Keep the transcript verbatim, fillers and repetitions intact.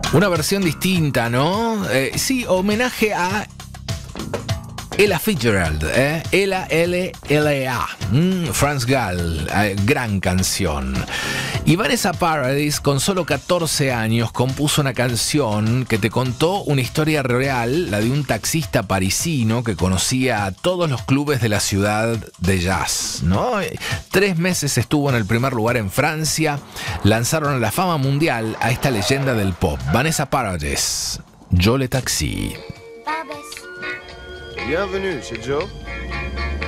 Una versión distinta, ¿no? Eh, sí, homenaje a Ella Fitzgerald, ¿eh? Ella L L A, mm, Franz Gall, eh, gran canción. Y Vanessa Paradis, con solo catorce años, compuso una canción que te contó una historia real, la de un taxista parisino que conocía a todos los clubes de la ciudad de jazz, ¿no? Tres meses estuvo en el primer lugar en Francia, lanzaron a la fama mundial a esta leyenda del pop, Vanessa Paradis, Yo le taxi. Bienvenue chez Joe.